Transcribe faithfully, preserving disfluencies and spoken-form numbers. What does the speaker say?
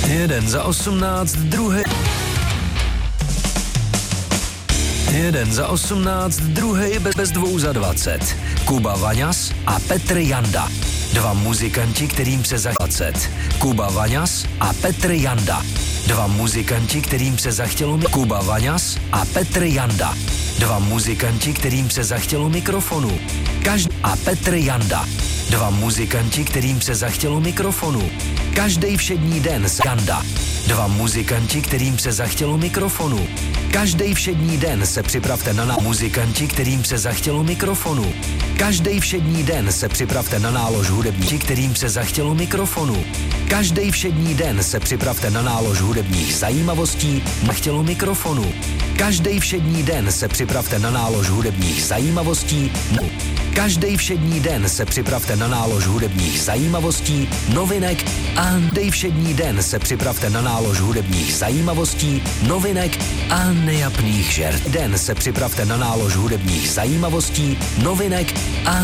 Jeden za osmnáct, druhý. Jeden za osmnáct, druhý bez, bez dvou za dvacet. Kuba Vaňas a Petr Janda. Dva muzikanti, kterým se za dvacet. Kuba Vaňas a Petr Janda. Dva muzikanti, kterým se zachtělo mi... Kuba Vaňas a Petr Janda. Dva muzikanti, kterým se zachtělo mikrofonu. Každý... A Petr Janda. Dva muzikanti, kterým se zachtělo mikrofonu. Každý všední den s Janda. Dva muzikanti, kterým se zachtělo mikrofonu. Každý všední den se připravte na ná... Muzikanti, kterým se zachtělo mikrofonu. Každý všední den se připravte na nálož hudební, kterým se zachtělo mikrofonu. Každý všední den se připravte na nálož hudebních zajímavostí, chtělo mikrofonu. Každý všední den se připravte na nálož hudebních zajímavostí. Každý všední den se připravte na nálož hudebních zajímavostí, novinek a každý všední den se připravte na nálož hudebních zajímavostí, novinek a nejapných žert. Den se připravte na nálož hudebních zajímavostí, novinek a